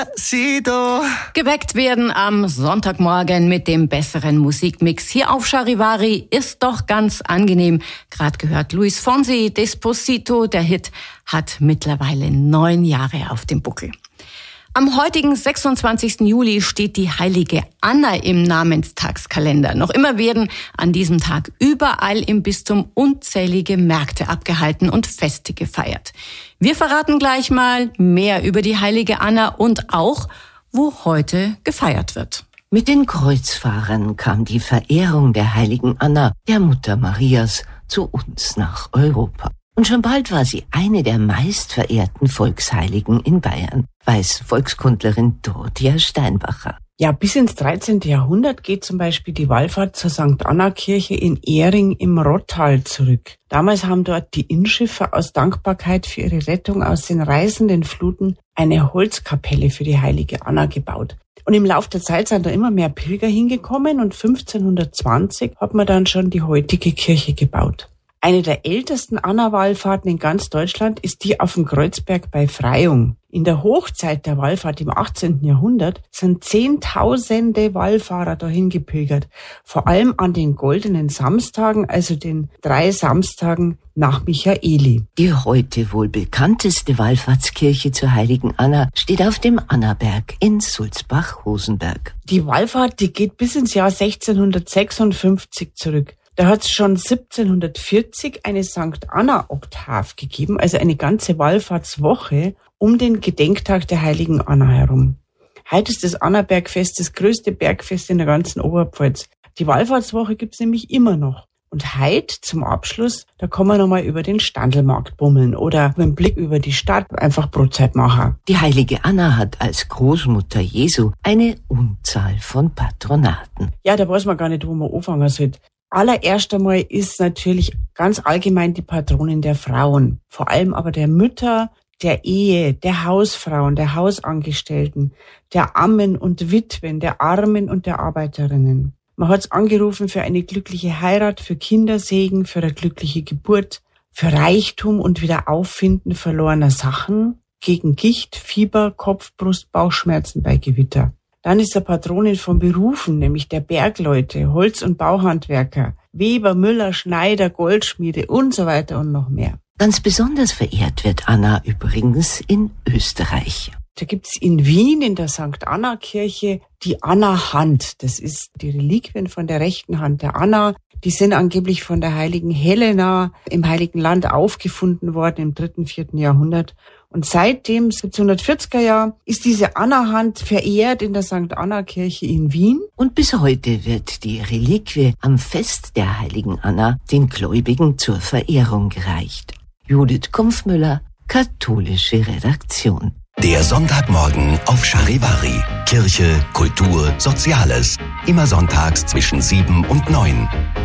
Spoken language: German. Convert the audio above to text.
Despacito. Geweckt werden am Sonntagmorgen mit dem besseren Musikmix hier auf Charivari ist doch ganz angenehm. Gerade gehört Luis Fonsi, Despacito. Der Hit hat mittlerweile 9 Jahre auf dem Buckel. Am heutigen 26. Juli steht die heilige Anna im Namenstagskalender. Noch immer werden an diesem Tag überall im Bistum unzählige Märkte abgehalten und Feste gefeiert. Wir verraten gleich mal mehr über die heilige Anna und auch, wo heute gefeiert wird. Mit den Kreuzfahrern kam die Verehrung der heiligen Anna, der Mutter Marias, zu uns nach Europa. Und schon bald war sie eine der meistverehrten Volksheiligen in Bayern, weiß Volkskundlerin Dorothea Steinbacher. Ja, bis ins 13. Jahrhundert geht zum Beispiel die Wallfahrt zur St. Anna-Kirche in Ehring im Rottal zurück. Damals haben dort die Innschiffer aus Dankbarkeit für ihre Rettung aus den reißenden Fluten eine Holzkapelle für die heilige Anna gebaut. Und im Laufe der Zeit sind da immer mehr Pilger hingekommen und 1520 hat man dann schon die heutige Kirche gebaut. Eine der ältesten Anna-Wallfahrten in ganz Deutschland ist die auf dem Kreuzberg bei Freyung. In der Hochzeit der Wallfahrt im 18. Jahrhundert sind Zehntausende Wallfahrer dahin gepilgert. Vor allem an den goldenen Samstagen, also den 3 Samstagen nach Michaeli. Die heute wohl bekannteste Wallfahrtskirche zur heiligen Anna steht auf dem Annaberg in Sulzbach-Rosenberg. Die Wallfahrt, die geht bis ins Jahr 1656 zurück. Da hat es schon 1740 eine St. Anna-Oktav gegeben, also eine ganze Wallfahrtswoche um den Gedenktag der heiligen Anna herum. Heute ist das Annabergfest das größte Bergfest in der ganzen Oberpfalz. Die Wallfahrtswoche gibt's nämlich immer noch. Und heute zum Abschluss, da kann man nochmal über den Standelmarkt bummeln oder mit dem Blick über die Stadt einfach Brotzeit machen. Die heilige Anna hat als Großmutter Jesu eine Unzahl von Patronaten. Ja, da weiß man gar nicht, wo man anfangen sollte. Allererst einmal ist natürlich ganz allgemein die Patronin der Frauen, vor allem aber der Mütter, der Ehe, der Hausfrauen, der Hausangestellten, der Ammen und Witwen, der Armen und der Arbeiterinnen. Man hat's angerufen für eine glückliche Heirat, für Kindersegen, für eine glückliche Geburt, für Reichtum und Wiederauffinden verlorener Sachen, gegen Gicht, Fieber, Kopf-, Brust-, Bauchschmerzen bei Gewitter. Dann ist er Patronin von Berufen, nämlich der Bergleute, Holz- und Bauhandwerker, Weber, Müller, Schneider, Goldschmiede und so weiter und noch mehr. Ganz besonders verehrt wird Anna übrigens in Österreich. Da gibt's in Wien in der St. Anna-Kirche die Anna-Hand. Das ist die Reliquien von der rechten Hand der Anna. Die sind angeblich von der heiligen Helena im Heiligen Land aufgefunden worden im 3., 4. Jahrhundert. Und seit dem 1740er Jahr ist diese Anna-Hand verehrt in der St. Anna-Kirche in Wien. Und bis heute wird die Reliquie am Fest der heiligen Anna den Gläubigen zur Verehrung gereicht. Judith Kumpfmüller, katholische Redaktion. Der Sonntagmorgen auf Charivari. Kirche, Kultur, Soziales. Immer sonntags zwischen 7 und 9.